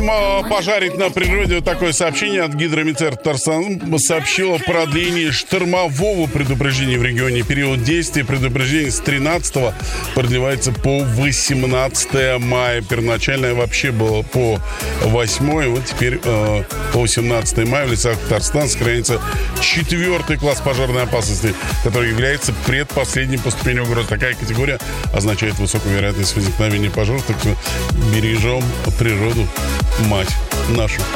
Чем пожарить на природе? Такое сообщение от Гидромедцентра Татарстана сообщило о продлении штормового предупреждения в регионе. Период действия предупреждения с 13 продлевается по 18 мая. Первоначально вообще было по 8. Вот теперь по 18 мая в лесах Татарстана сохраняется 4 класс пожарной опасности, который является предпоследним по ступени угрозы. Такая категория означает высокую вероятность возникновения пожаров. Так что бережем природу, мать нашу.